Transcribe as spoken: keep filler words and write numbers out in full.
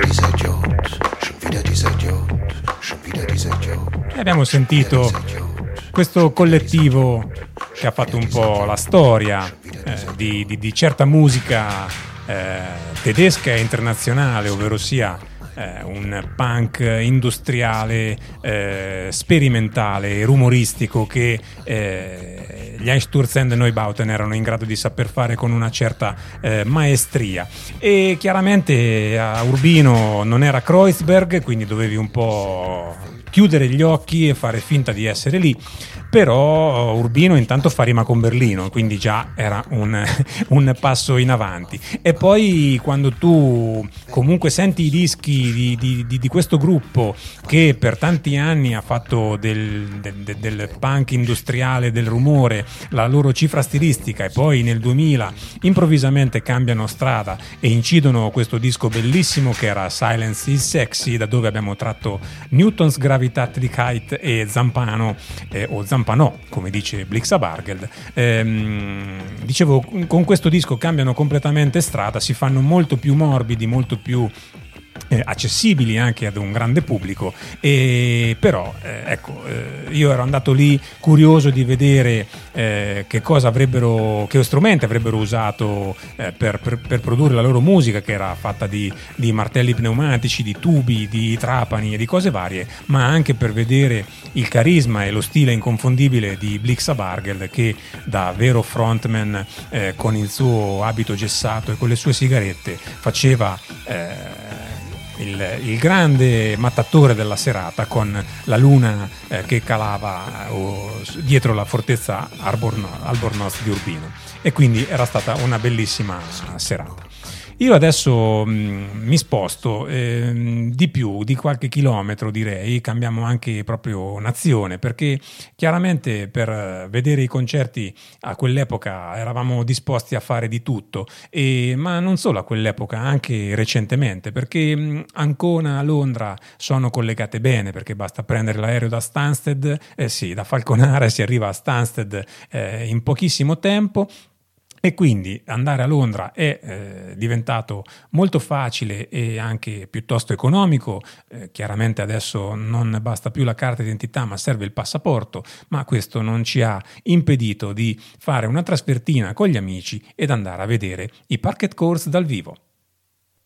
E abbiamo sentito questo collettivo che ha fatto un po' la storia eh, di, di, di certa musica eh, tedesca e internazionale, ovvero sia eh, un punk industriale, eh, sperimentale e rumoristico che eh, gli Einstürzende Neubauten erano in grado di saper fare con una certa eh, maestria. E chiaramente a Urbino non era Kreuzberg, quindi dovevi un po' chiudere gli occhi e fare finta di essere lì, però Urbino intanto fa rima con Berlino, quindi già era un, un passo in avanti. E poi quando tu comunque senti i dischi di, di, di, di questo gruppo che per tanti anni ha fatto del, del, del punk industriale, del rumore, la loro cifra stilistica, e poi nel duemila improvvisamente cambiano strada e incidono questo disco bellissimo che era Silence is Sexy, da dove abbiamo tratto Newton's Gravitatigkeit e Zampano eh, o Zampano, come dice Blixabargeld. Ehm, dicevo, con questo disco cambiano completamente strada, si fanno molto più morbidi, molto più Eh, accessibili anche ad un grande pubblico, e però eh, ecco eh, io ero andato lì curioso di vedere eh, che cosa avrebbero, che strumenti avrebbero usato eh, per, per, per produrre la loro musica, che era fatta di, di martelli pneumatici, di tubi, di trapani e di cose varie, ma anche per vedere il carisma e lo stile inconfondibile di Blixabargeld, che da vero frontman eh, con il suo abito gessato e con le sue sigarette faceva eh, Il, il grande mattatore della serata, con la luna eh, che calava eh, dietro la fortezza Albornoz, Albornoz di Urbino, e quindi era stata una bellissima serata. Io adesso mh, mi sposto eh, di più di qualche chilometro, direi, cambiamo anche proprio nazione, perché chiaramente per vedere i concerti a quell'epoca eravamo disposti a fare di tutto, e, ma non solo a quell'epoca, anche recentemente, perché mh, Ancona a Londra sono collegate bene, perché basta prendere l'aereo da Stansted, eh sì, da Falconara si arriva a Stansted eh, in pochissimo tempo. E quindi andare a Londra è eh, diventato molto facile e anche piuttosto economico. Eh, chiaramente adesso non basta più la carta d'identità, ma serve il passaporto, ma questo non ci ha impedito di fare una trasfertina con gli amici ed andare a vedere i Parquet Courts dal vivo.